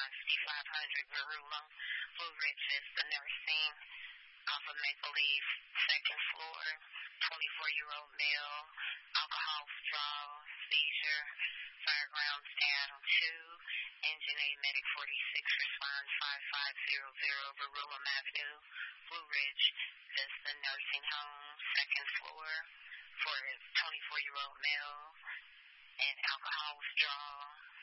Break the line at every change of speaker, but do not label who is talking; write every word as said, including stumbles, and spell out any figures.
sixty-five hundred Verula. Blue Ridge is the nursing off of Maple Leaf, second floor, twenty-four-year-old male, alcohol withdrawal, seizure, firegrounds down two, engine A medic forty-six, respond five five zero zero, Verula Avenue, Blue Ridge is the nursing home, second floor, for a twenty-four-year-old male, and alcohol withdrawal.